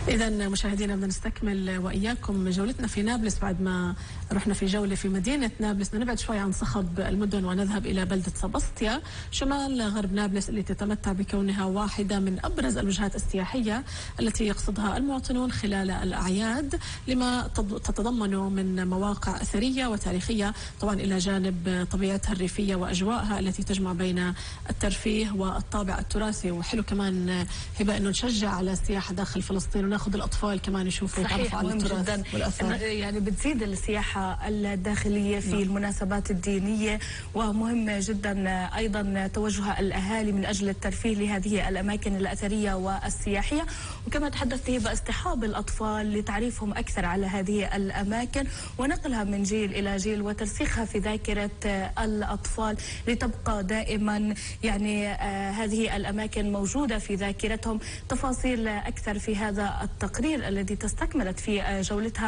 إذا مشاهدينا بدنا نستكمل وإياكم جولتنا في نابلس بعد ما رحنا في جولة في مدينة نابلس. بدنا نبعد شوي عن صخب المدن ونذهب إلى بلدة سبسطيا شمال غرب نابلس اللي تتمتع بكونها واحدة من أبرز الوجهات السياحية التي يقصدها المواطنون خلال الأعياد لما تتضمن من مواقع أثرية وتاريخية، طبعا إلى جانب طبيعتها الريفية وأجواءها التي تجمع بين الترفيه والطابع التراثي. وحلو كمان هبة أنه نشجع على السياحة داخل فلسطين وناخذ الأطفال كمان يشوفوا يتعرفوا على التراث والآثار. يعني بتزيد السياحة الداخلية في المناسبات الدينية، ومهم جدا أيضا توجه الأهالي من أجل الترفيه لهذه الأماكن الأثرية والسياحية. وكما تحدثت هبة اصطحاب الأطفال لتعريفهم أكثر على هذه الأماكن ونقلها من جيل إلى جيل وترسيخها في ذاكرة الأطفال لتبقى دائما يعني هذه الأماكن موجودة في ذاكرتهم. تفاصيل أكثر في هذا التقرير الذي استكملت في جولتها